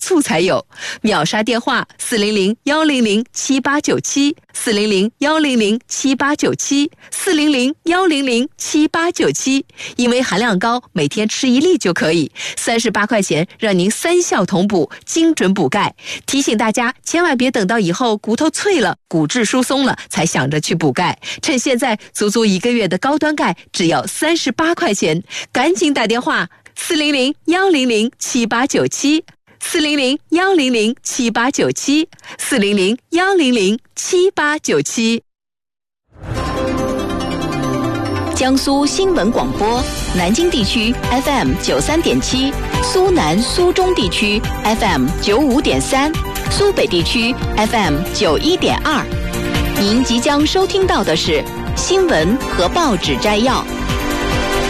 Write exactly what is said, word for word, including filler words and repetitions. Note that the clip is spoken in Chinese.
促才有。秒杀电话四零零幺零零七八九七，四零零幺零零七八九七，四零零幺零零七八九七。因为含量高，每天吃一粒就可以，三十八块钱让您三效同补，精准补钙。提醒大家，千万别等到以后骨头脆了、骨质疏松了才想着去补钙，趁现在足足一个月的高端钙只要三十八块钱，赶紧打电话四零零幺零零七八九七，四零零幺零零七八九七，四零零幺零零七八九七。 江苏新闻广播，南京地区 F M 九三点七，苏南苏中地区 F M 九五点三，苏北地区 F M 九一点二。您即将收听到的是新闻和报纸摘要。